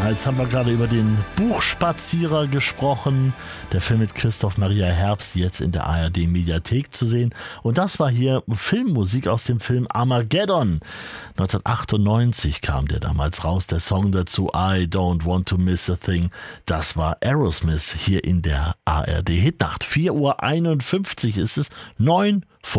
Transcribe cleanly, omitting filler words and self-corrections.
Jetzt haben wir gerade über den Buchspazierer gesprochen. Der Film mit Christoph Maria Herbst, jetzt in der ARD-Mediathek zu sehen. Und das war hier Filmmusik aus dem Film Armageddon. 1998 kam der damals raus, der Song dazu I Don't Want to Miss a Thing. Das war Aerosmith hier in der ARD-Hitnacht. 4:51 Uhr ist es, 9